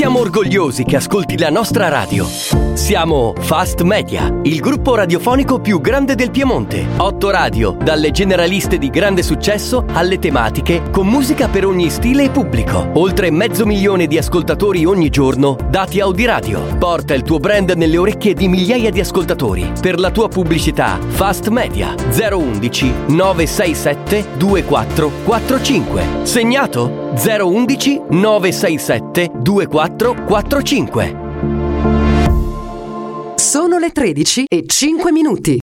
Siamo orgogliosi che ascolti la nostra radio. Siamo Fast Media, il gruppo radiofonico più grande del Piemonte. 8 radio, dalle generaliste di grande successo alle tematiche, con musica per ogni stile e pubblico. Oltre 500.000 di ascoltatori ogni giorno, dati Audiradio. Porta il tuo brand nelle orecchie di migliaia di ascoltatori. Per la tua pubblicità, Fast Media 011 967 2445. Segnato? 011 967 2445. Sono le 13:05.